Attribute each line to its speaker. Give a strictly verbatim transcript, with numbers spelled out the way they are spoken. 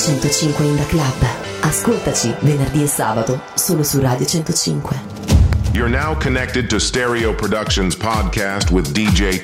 Speaker 1: centocinque in the Club. Ascoltaci venerdì e sabato solo su Radio centocinque.
Speaker 2: You're now connected to Stereo Productions podcast with D J